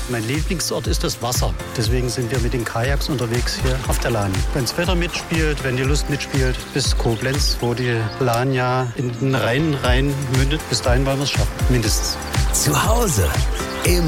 Mein Lieblingsort ist das Wasser. Deswegen sind wir mit den Kajaks unterwegs hier auf der Lahn. Wenn das Wetter mitspielt, wenn die Lust mitspielt, bis Koblenz, wo die Lahn ja in den Rhein rein mündet. Bis dahin wollen wir es schaffen, mindestens. Zu Hause